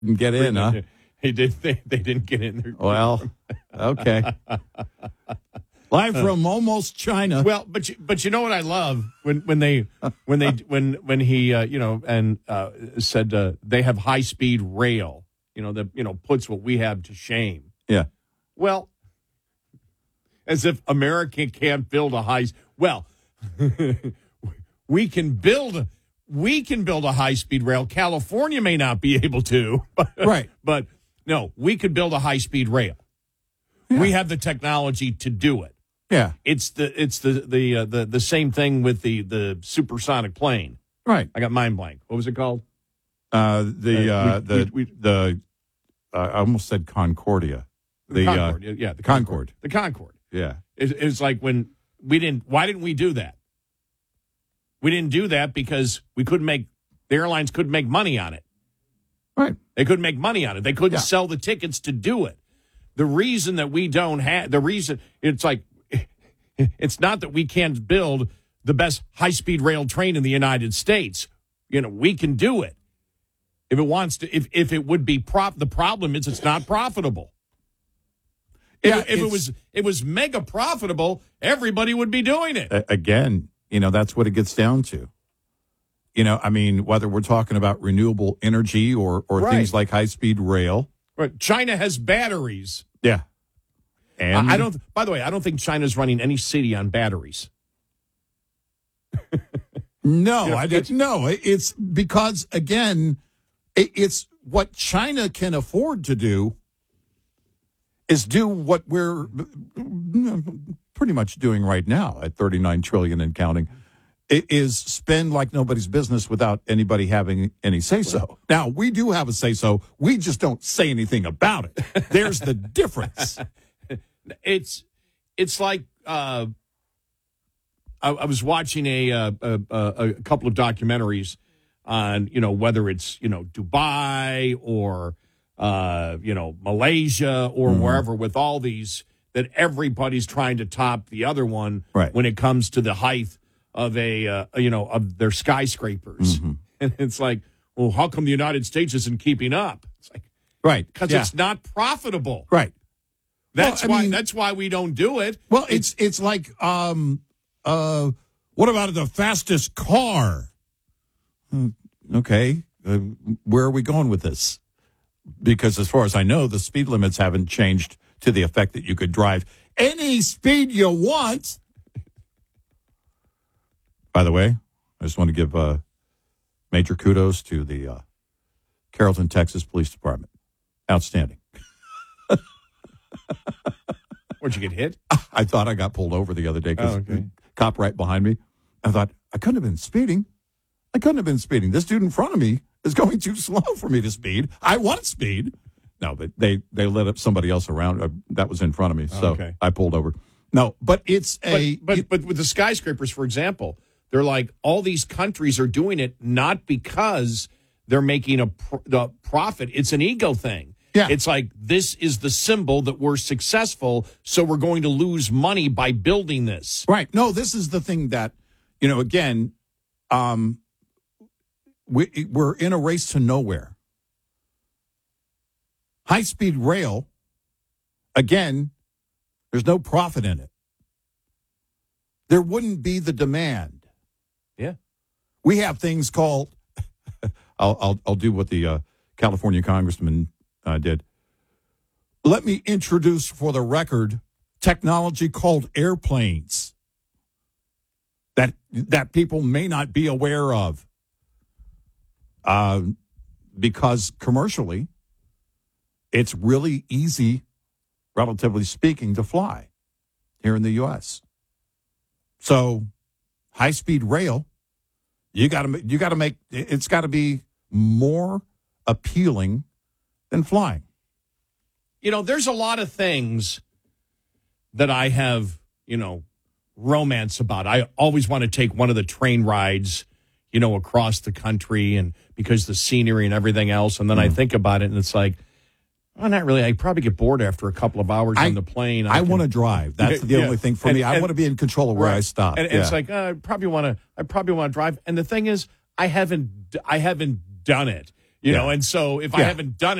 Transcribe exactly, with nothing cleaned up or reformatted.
Didn't get in, huh? He did. They, they didn't get in there. Well, okay. Live from almost China. Well, but you, but you know what I love when when they when they when when he uh, you know and uh, said uh, they have high speed rail. You know that you know puts what we have to shame. Yeah. Well, as if America can't build a high. Well, we can build. We can build a high speed rail. California may not be able to. But, right. But no, we could build a high speed rail. Yeah. We have the technology to do it. Yeah. It's the it's the the uh, the the same thing with the the supersonic plane. Right. I got mind blank. What was it called? Uh, the uh, uh, we, the we, we, the uh, I almost said Concordia. The, the Concorde. Uh, yeah, the Concorde. Concorde. The Concorde. Yeah. It, it's like when we didn't. Why didn't we do that? We didn't do that because we couldn't make the airlines couldn't make money on it. Right. They couldn't make money on it. They couldn't yeah. sell the tickets to do it. The reason that we don't have the reason it's like. It's not that we can't build the best high-speed rail train in the United States. You know, we can do it. If it wants to, if, if it would be prop, the problem is it's not profitable. If, Yeah, if it was it was mega profitable, everybody would be doing it. Again, you know, that's what it gets down to. You know, I mean, whether we're talking about renewable energy or, or right. things like high-speed rail. Right. China has batteries. Yeah. And I don't. By the way, I don't think China's running any city on batteries. no, you know, I didn't. No, it's because again, it's what China can afford to do is do what we're pretty much doing right now at thirty-nine trillion and counting. It is spend like nobody's business without anybody having any say so. Now we do have a say so. We just don't say anything about it. There's the difference. It's it's like uh, I, I was watching a, a, a a couple of documentaries on you know whether it's you know Dubai or uh, you know Malaysia or mm-hmm. wherever with all these that everybody's trying to top the other one right. when it comes to the height of a uh, you know of their skyscrapers mm-hmm. and it's like well how come the United States isn't keeping up? It's like right because yeah. it's not profitable right. That's well, why. mean, that's why we don't do it. Well, it's it's like, um, uh, what about the fastest car? Okay, uh, where are we going with this? Because as far as I know, the speed limits haven't changed to the effect that you could drive any speed you want. By the way, I just want to give uh, major kudos to the uh, Carrollton, Texas Police Department. Outstanding. Where'd you get hit? I thought I got pulled over the other day because oh, okay. cop right behind me. I thought, I couldn't have been speeding. I couldn't have been speeding. This dude in front of me is going too slow for me to speed. I want speed. No, but they, they let up somebody else around uh, that was in front of me. So okay. I pulled over. No, but it's a... But, but, it, but with the skyscrapers, for example, they're like, all these countries are doing it not because they're making a, pr- a profit. It's an ego thing. Yeah. It's like, this is the symbol that we're successful, so we're going to lose money by building this. Right. No, this is the thing that, you know, again, um, we, we're in a race to nowhere. High-speed rail, again, there's no profit in it. There wouldn't be the demand. Yeah. We have things called, I'll, I'll, I'll do what the uh, California congressman Uh, did. Let me introduce for the record technology called airplanes that that people may not be aware of uh, because commercially it's really easy, relatively speaking, to fly here in the U S. So high-speed rail, you got to you got to make it's got to be more appealing than flying. You know, there's a lot of things that I have, you know, romance about. I always want to take one of the train rides, you know, across the country and because the scenery and everything else. And then mm. I think about it and it's like, well, not really. I probably get bored after a couple of hours I, on the plane. I, I want to drive. That's the yeah. only thing for and, me. I want to be in control of where right. I stop. And, and yeah. it's like, uh, I probably want to, I probably want to drive. And the thing is, I haven't, I haven't done it. You Yeah. know, and so if I Yeah. haven't done